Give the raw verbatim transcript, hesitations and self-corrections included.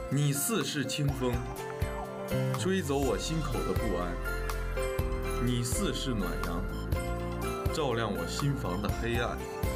你似是清风，吹走我心口的不安；你似是暖阳，照亮我心房的黑暗。